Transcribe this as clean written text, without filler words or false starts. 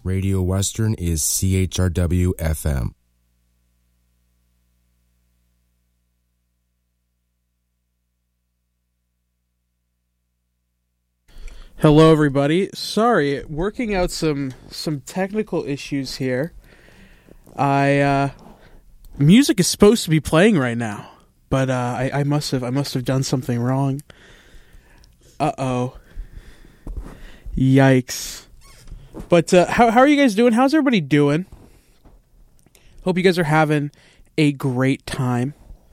Radio Western is CHRW FM. Hello, everybody. Sorry, working out some technical issues here. Music is supposed to be playing right now, but I must have done something wrong. Uh-oh. Yikes. But how are you guys doing? How's everybody doing? Hope you guys are having a great time.